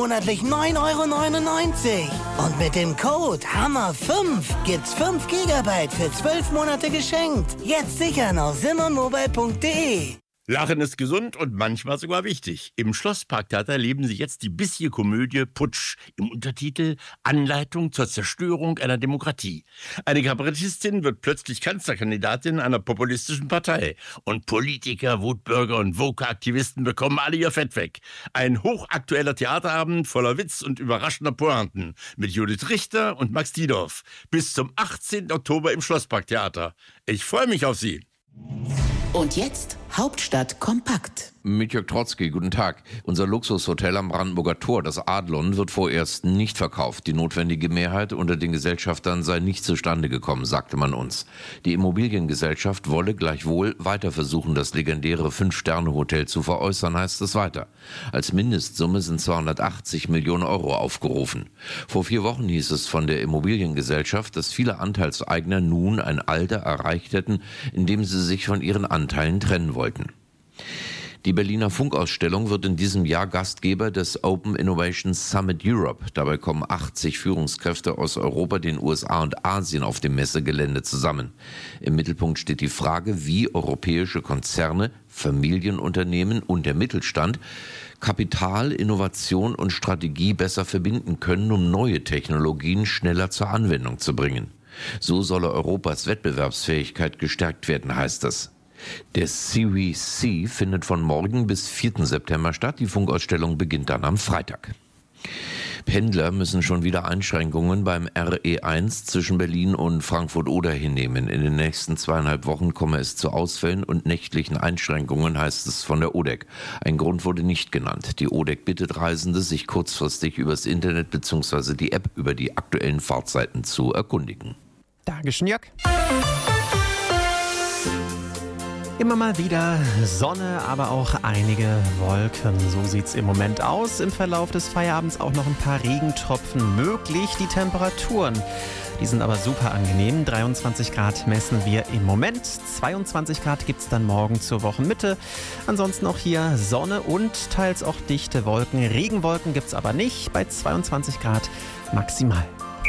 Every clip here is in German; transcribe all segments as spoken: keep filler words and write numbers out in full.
monatlich neun Euro neunundneunzig. Und mit dem Code Hammer fünf gibt's fünf Gigabyte für zwölf Monate geschenkt. Jetzt sichern auf simmermobile punkt de. Lachen ist gesund und manchmal sogar wichtig. Im Schlossparktheater erleben Sie jetzt die bissige Komödie Putsch. Im Untertitel Anleitung zur Zerstörung einer Demokratie. Eine Kabarettistin wird plötzlich Kanzlerkandidatin einer populistischen Partei. Und Politiker, Wutbürger und Woke-Aktivisten bekommen alle ihr Fett weg. Ein hochaktueller Theaterabend voller Witz und überraschender Pointen. Mit Judith Richter und Max Diedorf. Bis zum achtzehnten Oktober im Schlossparktheater. Ich freue mich auf Sie. Und jetzt Hauptstadt kompakt. Mit Jörg Trotzki, guten Tag. Unser Luxushotel am Brandenburger Tor, das Adlon, wird vorerst nicht verkauft. Die notwendige Mehrheit unter den Gesellschaftern sei nicht zustande gekommen, sagte man uns. Die Immobiliengesellschaft wolle gleichwohl weiter versuchen, das legendäre Fünf-Sterne-Hotel zu veräußern, heißt es weiter. Als Mindestsumme sind zweihundertachtzig Millionen Euro aufgerufen. Vor vier Wochen hieß es von der Immobiliengesellschaft, dass viele Anteilseigner nun ein Alter erreicht hätten, in dem sie sich von ihren Anteilen trennen wollten. Die Berliner Funkausstellung wird in diesem Jahr Gastgeber des Open Innovation Summit Europe. Dabei kommen achtzig Führungskräfte aus Europa, den U S A und Asien auf dem Messegelände zusammen. Im Mittelpunkt steht die Frage, wie europäische Konzerne, Familienunternehmen und der Mittelstand Kapital, Innovation und Strategie besser verbinden können, um neue Technologien schneller zur Anwendung zu bringen. So solle Europas Wettbewerbsfähigkeit gestärkt werden, heißt es. Der Series C findet von morgen bis vierten September statt. Die Funkausstellung beginnt dann am Freitag. Pendler müssen schon wieder Einschränkungen beim R E eins zwischen Berlin und Frankfurt-Oder hinnehmen. In den nächsten zweieinhalb Wochen komme es zu Ausfällen und nächtlichen Einschränkungen, heißt es von der O D E C. Ein Grund wurde nicht genannt. Die O D E C bittet Reisende, sich kurzfristig übers Internet bzw. die App über die aktuellen Fahrtzeiten zu erkundigen. Dankeschön, Jörg. Immer mal wieder Sonne, aber auch einige Wolken. So sieht's im Moment aus. Im Verlauf des Feierabends auch noch ein paar Regentropfen möglich. Die Temperaturen, die sind aber super angenehm. dreiundzwanzig Grad messen wir im Moment. zweiundzwanzig Grad gibt's dann morgen zur Wochenmitte. Ansonsten auch hier Sonne und teils auch dichte Wolken. Regenwolken gibt's aber nicht. Bei zweiundzwanzig Grad maximal.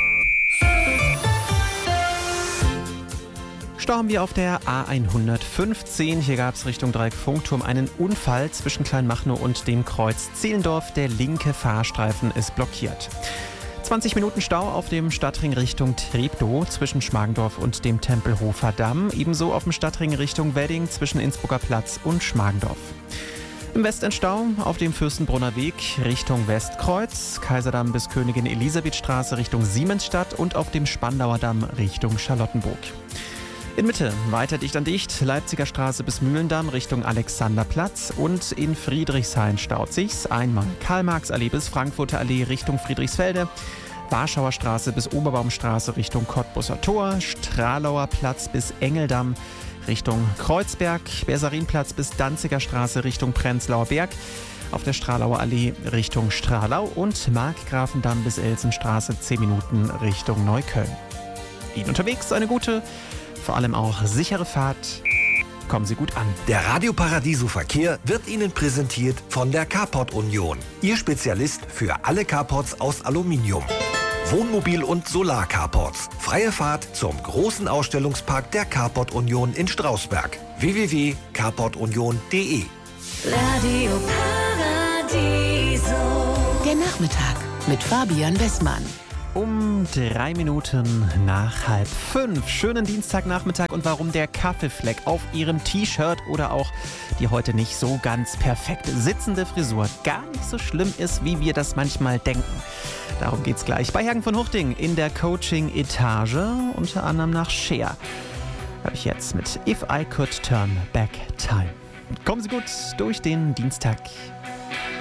Stau haben wir auf der A hundertfünfzehn. Hier gab es Richtung Dreieck Funkturm einen Unfall zwischen Kleinmachnow und dem Kreuz Zehlendorf. Der linke Fahrstreifen ist blockiert. zwanzig Minuten Stau auf dem Stadtring Richtung Treptow zwischen Schmargendorf und dem Tempelhofer Damm. Ebenso auf dem Stadtring Richtung Wedding zwischen Innsbrucker Platz und Schmargendorf. Im Westendstau auf dem Fürstenbrunner Weg Richtung Westkreuz, Kaiserdamm bis Königin Elisabethstraße Richtung Siemensstadt und auf dem Spandauer Damm Richtung Charlottenburg. In Mitte weiter dicht an dicht, Leipziger Straße bis Mühlendamm Richtung Alexanderplatz und in Friedrichshain staut sich's. Einmal Karl-Marx-Allee bis Frankfurter Allee Richtung Friedrichsfelde, Warschauer Straße bis Oberbaumstraße Richtung Cottbusser Tor, Stralauer Platz bis Engeldamm Richtung Kreuzberg, Bersarinplatz bis Danziger Straße Richtung Prenzlauer Berg, auf der Stralauer Allee Richtung Stralau und Markgrafendamm bis Elsenstraße zehn Minuten Richtung Neukölln. Ihnen unterwegs eine gute, vor allem auch sichere Fahrt. Kommen Sie gut an. Der Radio Paradiso Verkehr wird Ihnen präsentiert von der Carport Union. Ihr Spezialist für alle Carports aus Aluminium. Wohnmobil- und Solar-Carports. Freie Fahrt zum großen Ausstellungspark der Carport Union in Strausberg. w w w punkt carport union punkt de. Radio Paradiso. Der Nachmittag mit Fabian Westmann. Um drei Minuten nach halb fünf. Schönen Dienstagnachmittag und warum der Kaffeefleck auf Ihrem T-Shirt oder auch die heute nicht so ganz perfekt sitzende Frisur gar nicht so schlimm ist, wie wir das manchmal denken. Darum geht's gleich bei Hagen von Huchting in der Coaching-Etage, unter anderem nach Cher. Habe ich jetzt mit If I Could Turn Back Time. Kommen Sie gut durch den Dienstag.